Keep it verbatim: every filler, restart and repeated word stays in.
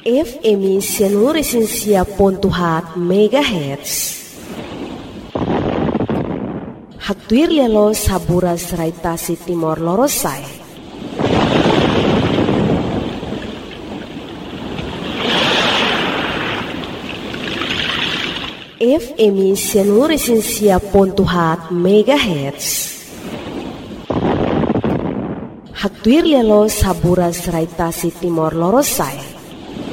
F M Sianuresensia pontuhat megahertz. Haktuir lelo saburas raitasi Timor Lorosai. F M Sianuresensia pontuhat megahertz. Haktuir lelo saburas raitasi Timor Lorosai.